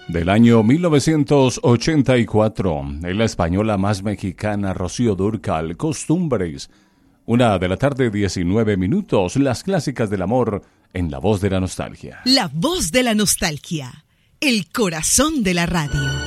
Del año 1984, en la española más mexicana Rocío Dúrcal, Costumbres. 1:19 p.m, las clásicas del amor en La Voz de la Nostalgia. La Voz de la Nostalgia, el corazón de la radio.